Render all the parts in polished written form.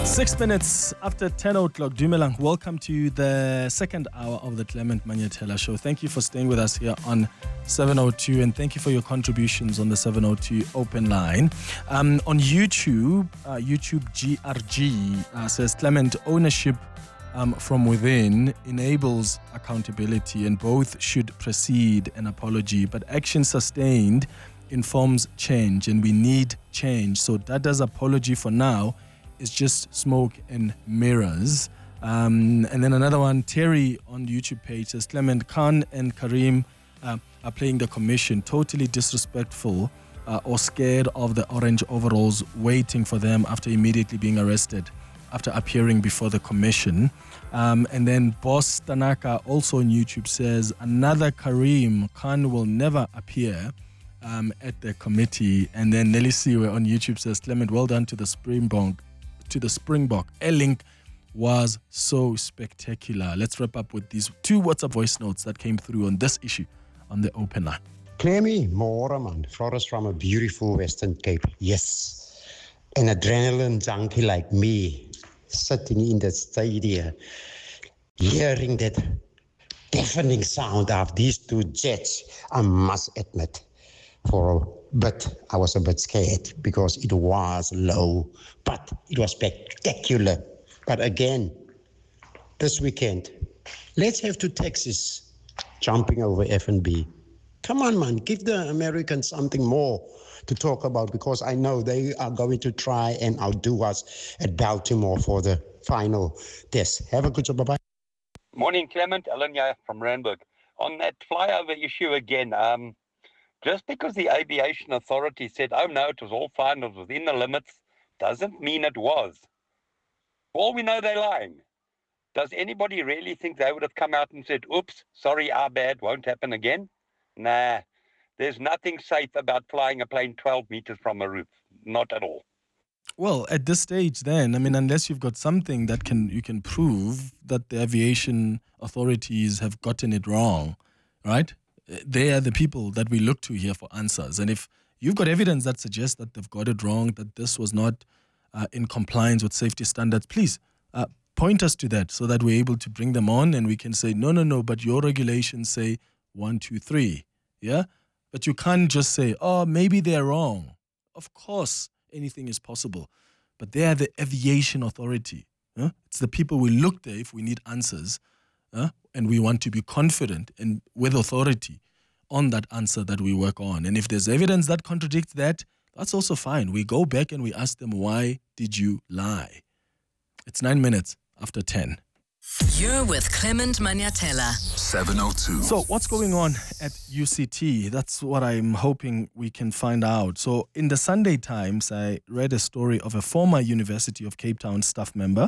6 minutes after 10 o'clock, Dumelang, welcome to the second hour of the Clement Manyatela Show. Thank you for staying with us here on 702, and thank you for your contributions on the 702 open line. On YouTube, YouTube GRG says, Clement, ownership from within enables accountability, and both should precede an apology, but action sustained informs change, and we need change. So Dada's apology for now is just smoke and mirrors. And then another one, Terry on the YouTube page says, Clement, Khan and Karim are playing the commission, totally disrespectful or scared of the orange overalls waiting for them after immediately being arrested after appearing before the commission. And then Boss Tanaka also on YouTube says, another Karim, Khan will never appear at the committee. And then Nelly Siwe on YouTube says, Clement, well done to the Springbok. A-Link was so spectacular. Let's wrap up with these two WhatsApp voice notes that came through on this issue on the open line. Clemmy Moraman, Flores from a beautiful Western Cape. Yes, an adrenaline junkie like me, sitting in the stadium, hearing that deafening sound of these two jets, I must admit, but I was a bit scared because it was low, but it was spectacular. But again, this weekend, let's have two taxis jumping over F&B. Come on, man, give the Americans something more to talk about, because I know they are going to try and outdo us at Baltimore for the final test. Have a good job. Bye-bye. Morning, Clement. Alan here from Randburg. On that flyover issue again, just because the aviation authority said, oh no, it was all fine, it was within the limits, doesn't mean it was. For all we know, they're lying. Does anybody really think they would have come out and said, oops, sorry, our bad, won't happen again? Nah, there's nothing safe about flying a plane 12 meters from a roof. Not at all. Well, at this stage then, I mean, unless you've got something that you can prove that the aviation authorities have gotten it wrong, right? They are the people that we look to here for answers. And if you've got evidence that suggests that they've got it wrong, that this was not in compliance with safety standards, please point us to that so that we're able to bring them on and we can say, no, but your regulations say 1, 2, 3. Yeah? But you can't just say, oh, maybe they're wrong. Of course, anything is possible. But they are the aviation authority. It's the people we look there if we need answers. And we want to be confident and with authority on that answer that we work on. And if there's evidence that contradicts that, that's also fine. We go back and we ask them, why did you lie? It's 9 minutes after 10. You're with Clement Manyatela. 702. So what's going on at UCT? That's what I'm hoping we can find out. So in the Sunday Times, I read a story of a former University of Cape Town staff member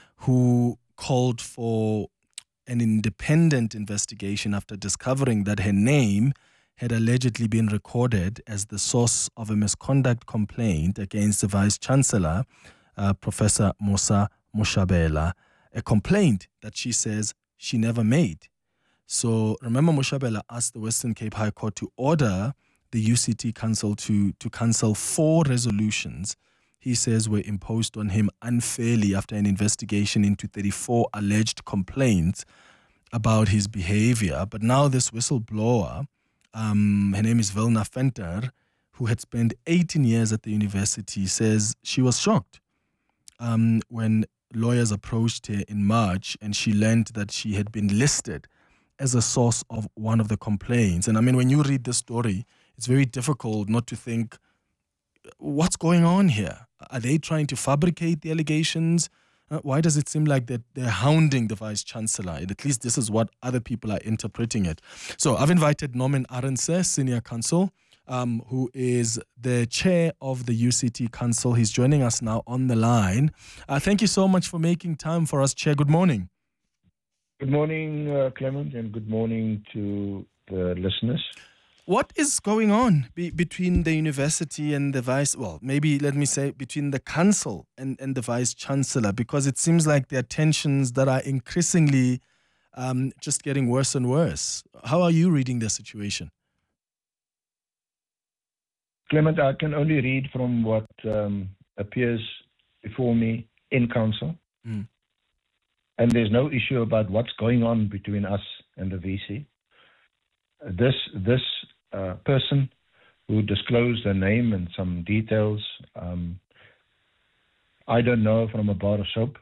who called for an independent investigation after discovering that her name had allegedly been recorded as the source of a misconduct complaint against the Vice-Chancellor, Professor Musa Moshabela, a complaint that she says she never made. So remember, Moshabela asked the Western Cape High Court to order the UCT Council to cancel 4 resolutions he says were imposed on him unfairly after an investigation into 34 alleged complaints about his behavior. But now this whistleblower, her name is Vilna Venter, who had spent 18 years at the university, says she was shocked when lawyers approached her in March and she learned that she had been listed as a source of one of the complaints. And I mean, when you read the story, it's very difficult not to think, what's going on here? Are they trying to fabricate the allegations? Why does it seem like that they're hounding the Vice-Chancellor? And at least this is what other people are interpreting it. So I've invited Norman Arendse, Senior Counsel, who is the chair of the UCT Council. He's joining us now on the line. Thank you so much for making time for us, Chair. Good morning. Good morning, Clement, and good morning to the listeners. What is going on between the university and the between the council and the Vice-Chancellor? Because it seems like there are tensions that are increasingly just getting worse and worse. How are you reading the situation? Clement, I can only read from what appears before me in council. Mm. And there's no issue about what's going on between us and the VC. This person who disclosed their name and some details, I don't know from a bar of soap.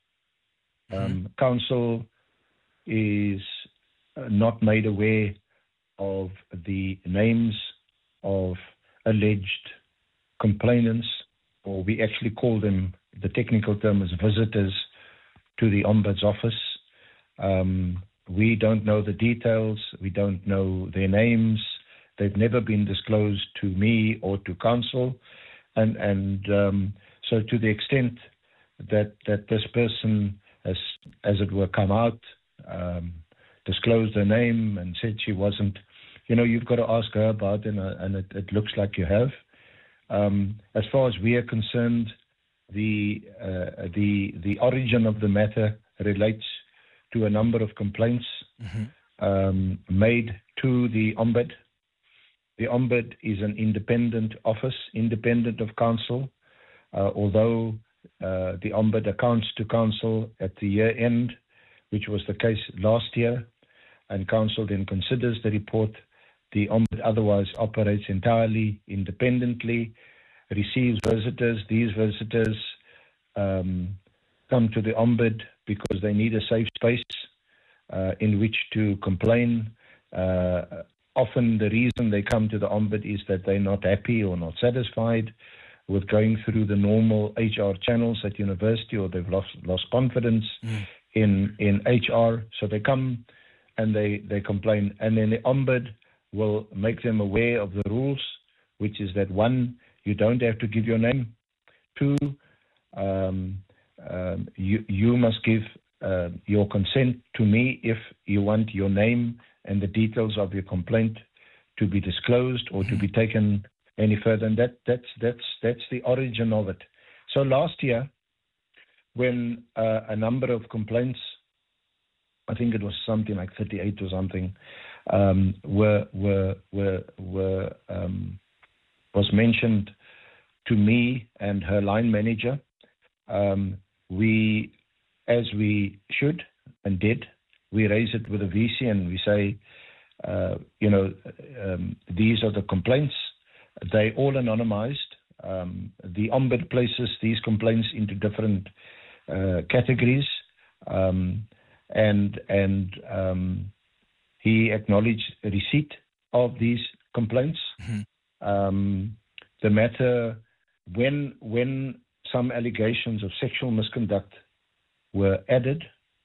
Council is not made aware of the names of alleged complainants, or we actually call them, the technical term is visitors to the Ombuds office. We don't know the details. We don't know their names. They've never been disclosed to me or to council. And so to the extent that this person has, as it were, come out, disclosed her name and said she wasn't, you've got to ask her about it, and it looks like you have. As far as we are concerned, the origin of the matter relates to a number of complaints made to the Ombud. The Ombud is an independent office, independent of council, although the Ombud accounts to council at the year end, which was the case last year, and council then considers the report. The Ombud otherwise operates entirely independently, receives visitors. These visitors come to the Ombud because they need a safe space in which to complain. Often the reason they come to the Ombud is that they're not happy or not satisfied with going through the normal HR channels at university, or they've lost confidence in HR. So they come and they complain. And then the Ombud will make them aware of the rules, which is that 1, you don't have to give your name. 2, you must give your consent to me if you want your name and the details of your complaint to be disclosed or to be taken any further. And that's the origin of it. So last year, when a number of complaints, I think it was something like 38 or something, was mentioned to me and her line manager, we, as we should and did, we raise it with the VC and we say, these are the complaints. They all anonymized. The Ombud places these complaints into different categories, and he acknowledged receipt of these complaints. The matter, when some allegations of sexual misconduct were added,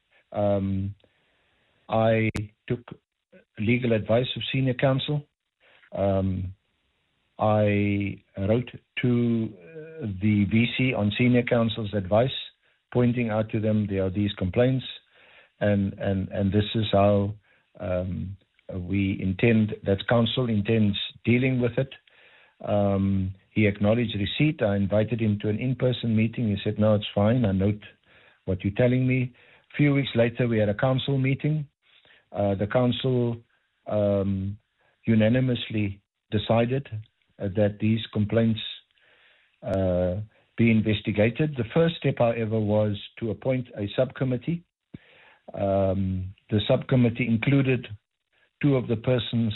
I took legal advice of senior counsel. I wrote to the VC on senior counsel's advice, pointing out to them there are these complaints, and this is how we intend, that counsel intends dealing with it. He acknowledged receipt. I invited him to an in-person meeting. He said, no, it's fine. I note what you're telling me. A few weeks later, we had a council meeting. The council unanimously decided that these complaints be investigated. The first step, however, was to appoint a subcommittee. The subcommittee included 2 of the persons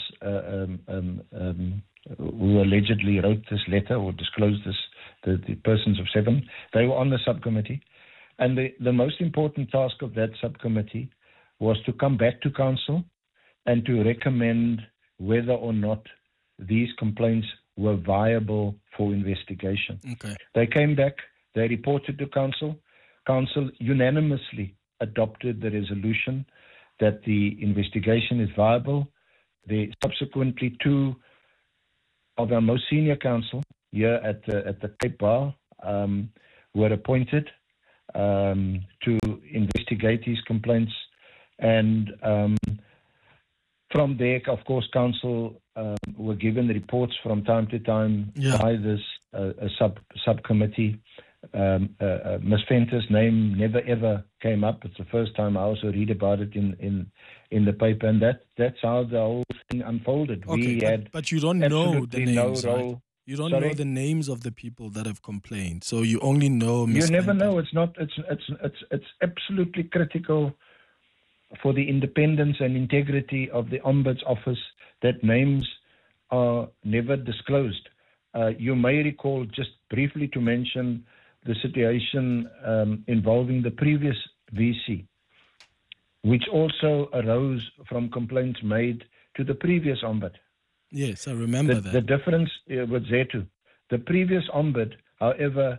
who allegedly wrote this letter or disclosed this, the persons of 7. They were on the subcommittee. And the most important task of that subcommittee was to come back to council and to recommend whether or not these complaints were viable for investigation. Okay. They came back, they reported to council. Council unanimously adopted the resolution that the investigation is viable. Subsequently, 2 of our most senior counsel here at the Cape Bar were appointed to investigate these complaints. And from there, of course, council were given reports from time to time by this subcommittee. Ms. Fenter's name never ever came up. It's the first time I also read about it in the paper, and that's how the whole thing unfolded. Okay, but you don't know the names, right? You don't Sorry? know the names of the people that have complained, so you only know. You Ms. never Venter. know. It's absolutely critical for the independence and integrity of the Ombuds Office that names are never disclosed. You may recall, just briefly to mention, the situation involving the previous VC, which also arose from complaints made to the previous Ombud. Yes, I remember The that. difference with Zetu, the previous Ombud, however,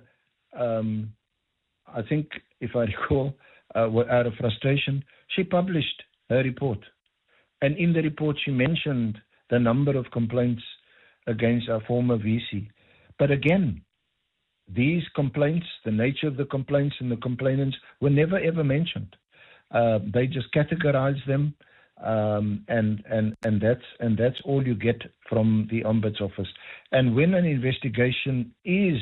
I think, if I recall, out of frustration, she published her report. And in the report, she mentioned the number of complaints against our former VC. But again, these complaints, the nature of the complaints and the complainants were never ever mentioned. They just categorized them, and that's all you get from the Ombuds Office. And when an investigation is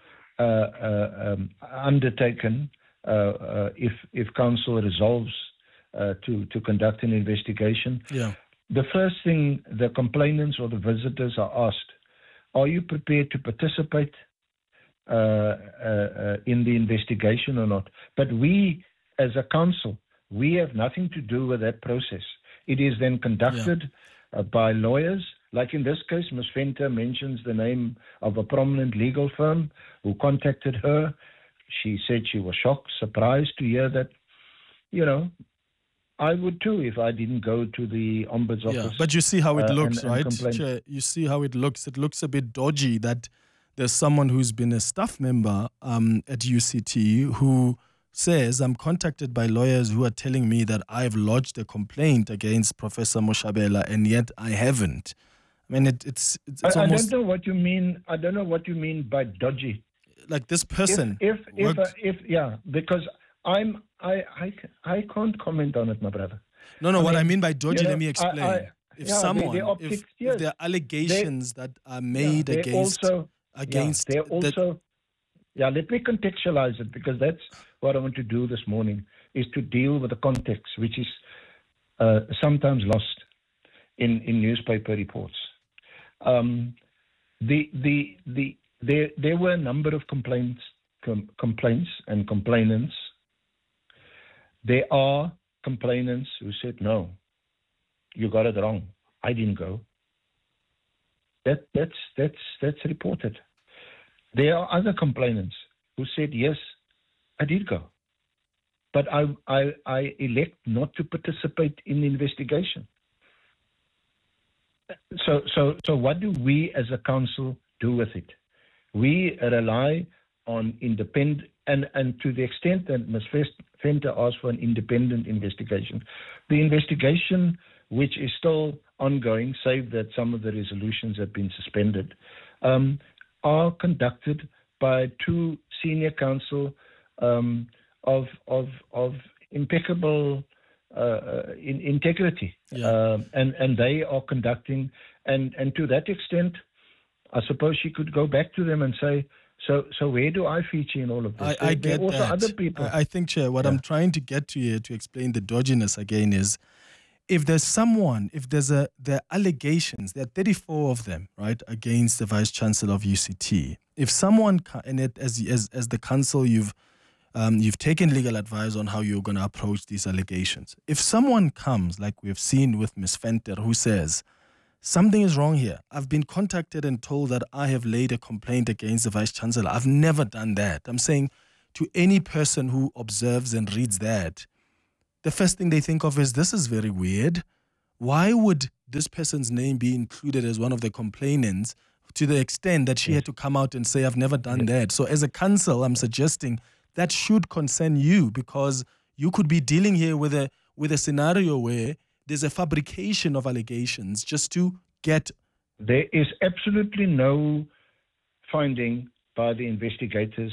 undertaken, if council resolves to conduct an investigation, Yeah. the first thing the complainants or the visitors are asked, are you prepared to participate in the investigation or not? But we, as a council, we have nothing to do with that process. It is then conducted by lawyers. Like in this case, Ms. Venter mentions the name of a prominent legal firm who contacted her. She said she was shocked, surprised to hear that. You know, I would too if I didn't go to the Ombuds Yeah, Office. but you see how it looks, and right? complain. Chair, you see how it looks. It looks a bit dodgy that there's someone who's been a staff member at UCT who says, I'm contacted by lawyers who are telling me that I've lodged a complaint against Professor Moshabela, and yet I haven't. I mean, it's I almost don't know what you mean. I don't know what you mean by dodgy. like this person. Because I can't comment on it, my brother. No, what I mean by dodgy, you know, let me explain. If the someone, optics, if there are allegations that are made against let me contextualize it, because that's what I want to do this morning, is to deal with the context, which is sometimes lost in newspaper reports. There were a number of complaints and complainants. There are complainants who said, no, you got it wrong. I didn't go. That's reported. There are other complainants who said, yes, I did go. But I elect not to participate in the investigation. So what do we as a council do with it? We rely on independent, and to the extent that Ms. Venter asked for an independent investigation, the investigation, which is still ongoing, save that some of the resolutions have been suspended, are conducted by two senior counsel of impeccable integrity, and they are conducting, and to that extent, I suppose she could go back to them and say, so where do I feature in all of this? I get also that. Other people. I think, Chair, what I'm trying to get to here to explain the dodginess again is, if there's someone, there are allegations, there are 34 of them, right, against the Vice Chancellor of UCT. If someone, and as the council, you've taken legal advice on how you're going to approach these allegations. If someone comes, like we've seen with Ms. Venter, who says, something is wrong here. I've been contacted and told that I have laid a complaint against the Vice Chancellor. I've never done that. I'm saying to any person who observes and reads that, the first thing they think of is, this is very weird. Why would this person's name be included as one of the complainants to the extent that she had to come out and say, I've never done that? So as a council, I'm suggesting that should concern you, because you could be dealing here with a scenario where there's a fabrication of allegations just to get... There is absolutely no finding by the investigators